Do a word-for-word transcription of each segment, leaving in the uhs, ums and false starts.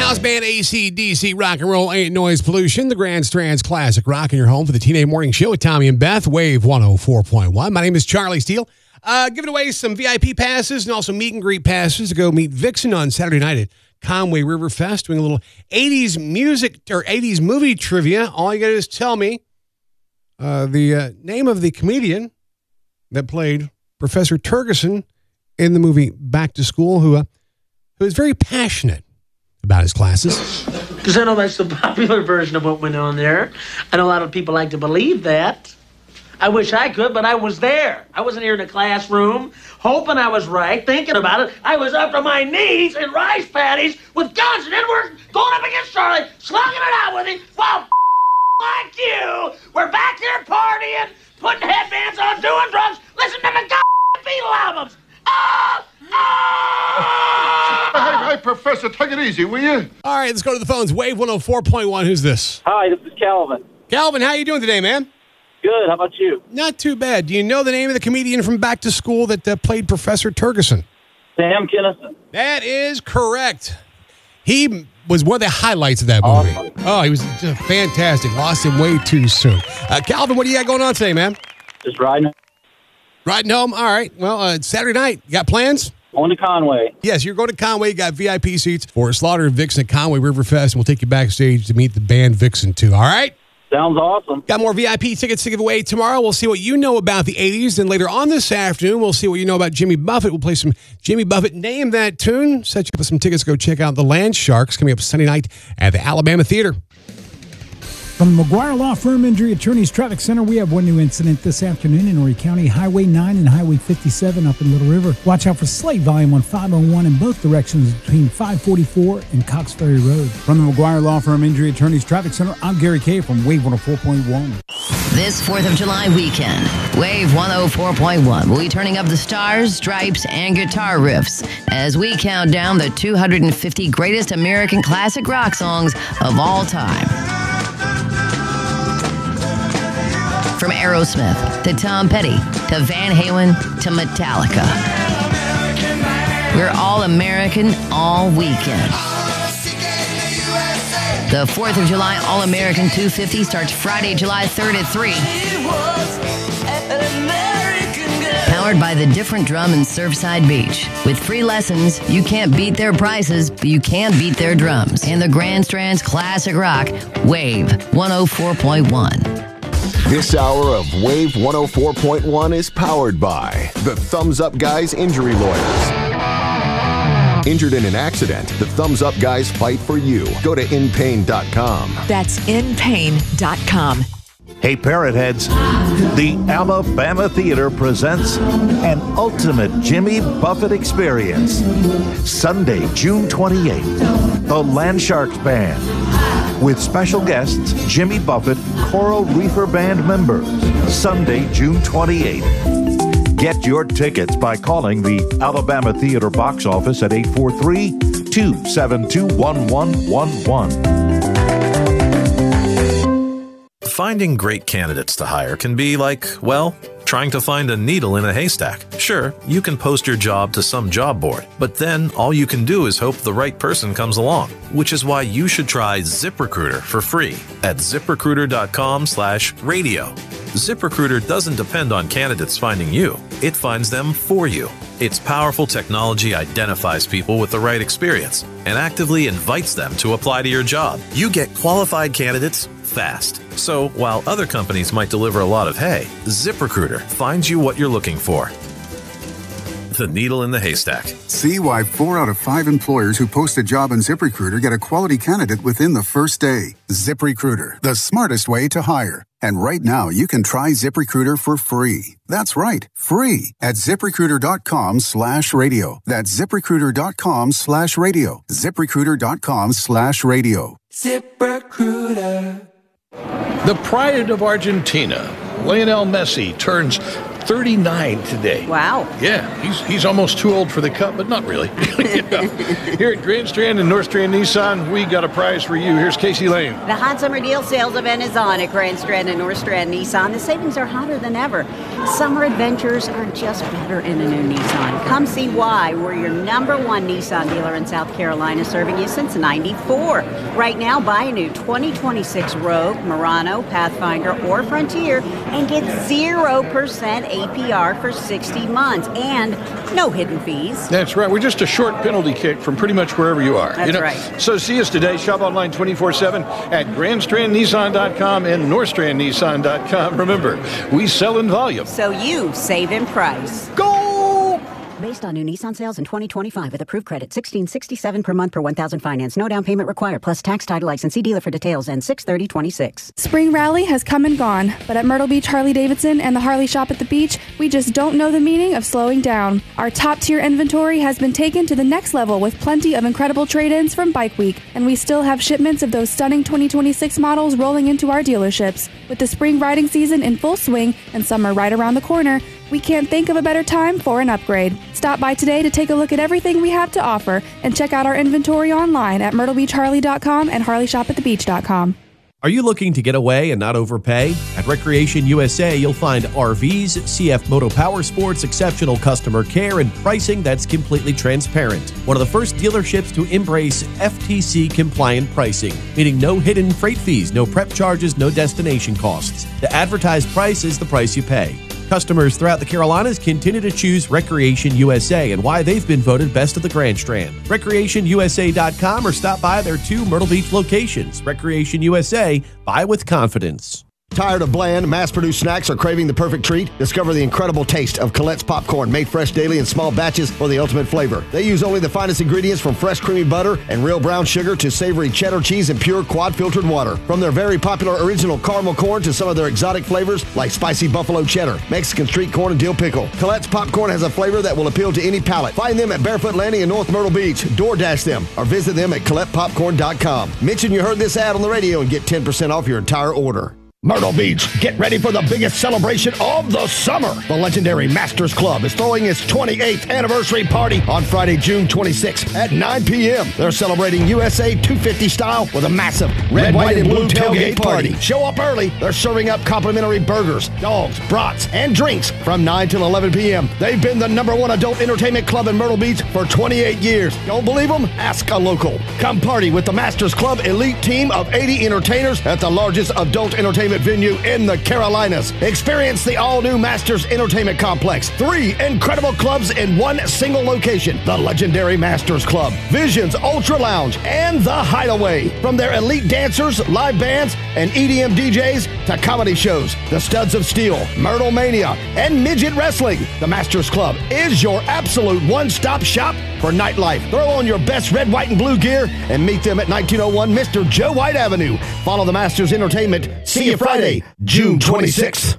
house band A C D C, rock and roll ain't noise pollution. The Grand Strands Classic Rock in your home for the Teenage Morning Show with Tommy and Beth, Wave one oh four point one. My name is Charlie Steele. Uh, giving away some V I P passes and also meet and greet passes to go meet Vixen on Saturday night at Conway River Fest, doing a little eighties music or eighties movie trivia. All you got to do is tell me uh, the uh, name of the comedian that played Professor Turgeson in the movie Back to School, who uh, who is very passionate about his classes. Because I know that's the popular version of what went on there. I know a lot of people like to believe that. I wish I could, but I was there. I wasn't here in a classroom, hoping I was right, thinking about it. I was up to my knees in rice patties with guns, and then we're going up against Charlie, slugging it out with him. Well, like you, we're back here partying, putting headbands on, doing drugs, listening to the Beatle albums. Oh, oh! Hey, hey, Professor, take it easy, will you? All right, let's go to the phones. Wave one oh four point one. Who's this? Hi, this is Calvin. Calvin, how you doing today, man? Good. How about you? Not too bad. Do you know the name of the comedian from Back to School that uh, played Professor Turgeson? Sam Kinison. That is correct. He was one of the highlights of that movie. Awesome. Oh, he was just fantastic. Lost him way too soon. Uh, Calvin, what do you got going on today, man? Just riding. Riding home? All right. Well, uh, it's Saturday night. You got plans? On to Conway. Yes, you're going to Conway. You got V I P seats for Slaughter and Vixen at Conway River Fest, and we'll take you backstage to meet the band Vixen, too. All right? Sounds awesome. Got more V I P tickets to give away tomorrow. We'll see what you know about the eighties. Then later on this afternoon, we'll see what you know about Jimmy Buffett. We'll play some Jimmy Buffett Name That Tune. Set you up with some tickets to go check out the Land Sharks coming up Sunday night at the Alabama Theater. From the McGuire Law Firm Injury Attorneys Traffic Center, we have one new incident this afternoon in Horry County, Highway nine and Highway fifty-seven up in Little River. Watch out for slate volume on five oh one in both directions between five forty-four and Cox Ferry Road. From the McGuire Law Firm Injury Attorneys Traffic Center, I'm Gary Kay from Wave one oh four point one. This fourth of July weekend, Wave one oh four point one will be turning up the stars, stripes, and guitar riffs as we count down the two hundred fifty greatest American classic rock songs of all time. From Aerosmith to Tom Petty to Van Halen to Metallica. We're all American all weekend. The fourth of July All-American two fifty starts Friday, July third at three. Powered by the Different Drum in Surfside Beach. With free lessons, you can't beat their prices, but you can beat their drums. And the Grand Strands Classic Rock, Wave one oh four point one. This hour of Wave one oh four point one is powered by the Thumbs Up Guys Injury Lawyers. Injured in an accident, the Thumbs Up Guys fight for you. Go to in pain dot com. That's in pain dot com. Hey, Parrot Heads, the Alabama Theater presents an ultimate Jimmy Buffett experience. Sunday, June twenty-eighth, the Land Sharks Band. With special guests, Jimmy Buffett, Coral Reefer Band members. Sunday, June twenty-eighth. Get your tickets by calling the Alabama Theater box office at eight four three, two seven two, one one one one. Finding great candidates to hire can be like, well, trying to find a needle in a haystack. Sure, you can post your job to some job board, but then all you can do is hope the right person comes along, which is why you should try ZipRecruiter for free at ZipRecruiter.com slash radio. ZipRecruiter doesn't depend on candidates finding you. It finds them for you. Its powerful technology identifies people with the right experience and actively invites them to apply to your job. You get qualified candidates fast. So while other companies might deliver a lot of hay, ZipRecruiter finds you what you're looking for. The needle in the haystack. See why four out of five employers who post a job on ZipRecruiter get a quality candidate within the first day. ZipRecruiter, the smartest way to hire. And right now, you can try ZipRecruiter for free. That's right, free at ZipRecruiter.com slash radio. That's ZipRecruiter.com slash radio. ZipRecruiter.com slash radio. ZipRecruiter. The pride of Argentina, Lionel Messi, turns thirty-nine today. Wow. Yeah, he's he's almost too old for the Cup, but not really. Yeah. Here at Grand Strand and North Strand Nissan, we got a prize for you. Here's Casey Lane. The hot summer deal sales event is on at Grand Strand and North Strand Nissan. The savings are hotter than ever. Summer adventures are just better in a new Nissan. Come see why. We're your number one Nissan dealer in South Carolina, serving you since ninety-four. Right now, buy a new twenty twenty-six Rogue, Murano, Pathfinder, or Frontier and get zero percent A P R for sixty months and no hidden fees. That's right. We're just a short penalty kick from pretty much wherever you are. That's you know? right. So see us today. Shop online twenty-four seven at grand strand nissan dot com and north strand nissan dot com. Remember, we sell in volume. So you save in price. Go! Based on new Nissan sales in twenty twenty-five with approved credit, sixteen sixty-seven per month per one thousand finance. No down payment required, plus tax, title, license. See dealer for details and six thirty twenty-six. Spring Rally has come and gone, but at Myrtle Beach Harley Davidson and the Harley Shop at the beach, we just don't know the meaning of slowing down. Our top-tier inventory has been taken to the next level with plenty of incredible trade-ins from Bike Week, and we still have shipments of those stunning twenty twenty-six models rolling into our dealerships. With the spring riding season in full swing and summer right around the corner, we can't think of a better time for an upgrade. Stop by today to take a look at everything we have to offer and check out our inventory online at myrtle beach harley dot com and harley shop at the beach dot com. Are you looking to get away and not overpay? At Recreation U S A, you'll find R Vs, C F Moto Power Sports, exceptional customer care, and pricing that's completely transparent. One of the first dealerships to embrace F T C-compliant pricing, meaning no hidden freight fees, no prep charges, no destination costs. The advertised price is the price you pay. Customers throughout the Carolinas continue to choose Recreation U S A and why they've been voted best of the Grand Strand. recreation u s a dot com or stop by their two Myrtle Beach locations. Recreation U S A, buy with confidence. Tired of bland, mass-produced snacks or craving the perfect treat? Discover the incredible taste of Colette's Popcorn, made fresh daily in small batches for the ultimate flavor. They use only the finest ingredients, from fresh creamy butter and real brown sugar to savory cheddar cheese and pure quad-filtered water. From their very popular original caramel corn to some of their exotic flavors like spicy buffalo cheddar, Mexican street corn, and dill pickle. Colette's Popcorn has a flavor that will appeal to any palate. Find them at Barefoot Landing in North Myrtle Beach. DoorDash them or visit them at colette popcorn dot com. Mention you heard this ad on the radio and get ten percent off your entire order. Myrtle Beach, get ready for the biggest celebration of the summer. The legendary Masters Club is throwing its twenty-eighth anniversary party on Friday, June twenty-sixth at nine p.m. They're celebrating U S A two fifty style with a massive red, white, and blue tailgate party. Show up early. They're serving up complimentary burgers, dogs, brats, and drinks from nine till eleven p.m. They've been the number one adult entertainment club in Myrtle Beach for twenty-eight years. Don't believe them? Ask a local. Come party with the Masters Club elite team of eighty entertainers at the largest adult entertainment venue in the Carolinas. Experience the all-new Masters Entertainment Complex. Three incredible clubs in one single location. The legendary Masters Club, Visions Ultra Lounge, and The Hideaway. From their elite dancers, live bands, and E D M D Js to comedy shows, the Studs of Steel, Myrtle Mania, and Midget Wrestling, the Masters Club is your absolute one-stop shop for nightlife. Throw on your best red, white, and blue gear and meet them at nineteen oh one Mister Joe White Avenue. Follow the Masters Entertainment. See you Friday, June twenty-sixth.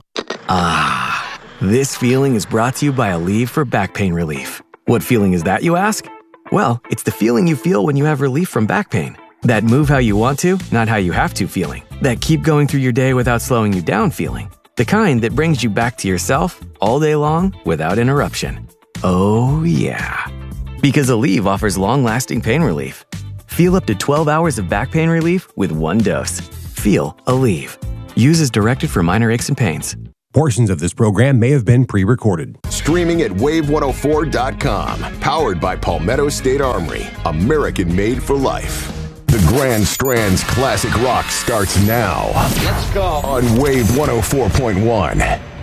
Ah, this feeling is brought to you by Aleve for back pain relief. What feeling is that, you ask? Well, it's the feeling you feel when you have relief from back pain. That move how you want to, not how you have to feeling. That keep going through your day without slowing you down feeling. The kind that brings you back to yourself all day long without interruption. Oh yeah. Because Aleve offers long-lasting pain relief. Feel up to twelve hours of back pain relief with one dose. Feel Aleve. Use as directed for minor aches and pains. Portions of this program may have been pre-recorded. Streaming at wave one oh four dot com. Powered by Palmetto State Armory. American made for life. The Grand Strand's classic rock starts now. Let's go. On Wave one oh four point one.